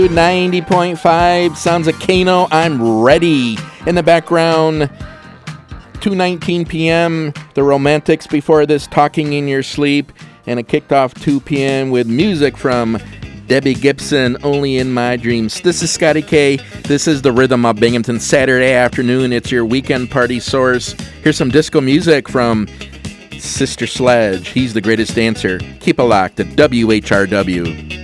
90.5 sounds of Kano. I'm ready. In the background, 2:19 p.m. The Romantics before this, Talking in Your Sleep. And it kicked off 2 p.m. with music from Debbie Gibson, Only in My Dreams. This is Scotty K. This is the Rhythm of Binghamton. Saturday afternoon, it's your weekend party source. Here's some disco music from Sister Sledge. He's the greatest dancer. Keep it locked at WHRW.